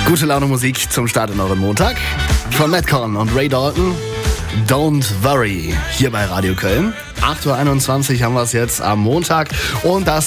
Gute Laune Musik zum Start in euren Montag. Von Madcon und Ray Dalton. Don't Worry. Hier bei Radio Köln. 8.21 Uhr haben wir es jetzt am Montag. Und das